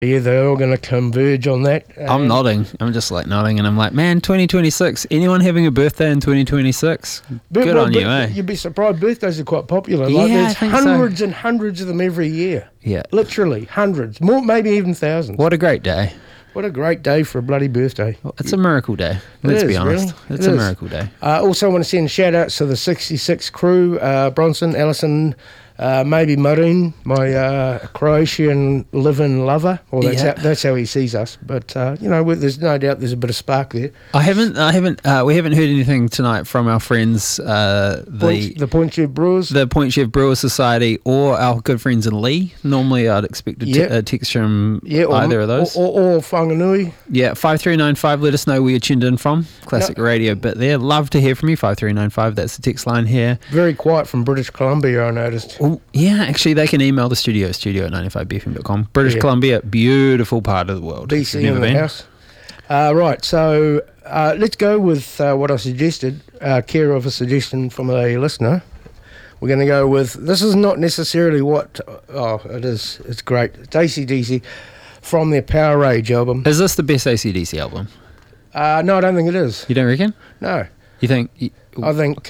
Yeah, they're all going to converge on that. I'm nodding. I'm just like nodding, and I'm like, man, 2026. Anyone having a birthday in 2026? Good on you, eh? You'd be surprised. Birthdays are quite popular. Yeah, Like, there's I think hundreds so. and hundreds of them every year. Yeah. Literally hundreds, more, maybe even thousands. What a great day. What a great day for a bloody birthday. Well, it's a miracle day. Let's be honest. Really. It's a miracle day. Also want to send shout outs to the 66 crew, Bronson, Allison, maybe Marin, my Croatian live-in lover. Well, that's how he sees us. But there's no doubt there's a bit of spark there. We haven't heard anything tonight from our friends, the Point Chef Brewers, the Point Chef Brewers Society, or our good friends in Lee. Normally, I'd expect a text from either of those, or Whanganui. Yeah, 5395. Let us know where you're tuned in from. Classic radio bit there. Love to hear from you. 5395. That's the text line here. Very quiet from British Columbia, I noticed. Oh, yeah, actually, they can email the studio at 95bfm.com. British Columbia, beautiful part of the world. BC in the house. Right, so let's go with what I suggested, care of a suggestion from a listener. We're going to go with, this is not necessarily what, it is, it's great. It's AC/DC from their Power Rage album. Is this the best AC/DC album? No, I don't think it is. You don't reckon? No. You think? I think,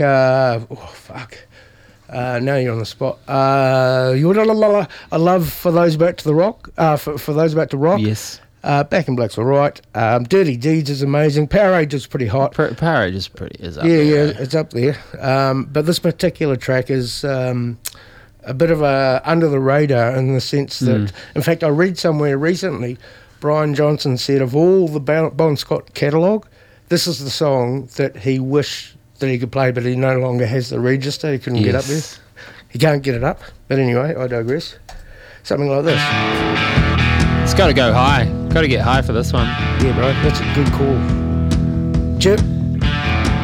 now you're on the spot. I love For Those About to the Rock. For Those About to Rock. Yes. Back in Black's all right. Dirty Deeds is amazing. Power Age is pretty hot. Power Age is up there. Yeah, it's up there. But this particular track is a bit of a under the radar in the sense that, in fact, I read somewhere recently, Brian Johnson said of all the Bon Scott catalogue, this is the song that he wished that he could play, but he no longer has the register. He couldn't get up there. He can't get it up. But anyway, I digress. Something like this. It's got to go high. Got to get high for this one. Yeah, bro. That's a good call. Chip.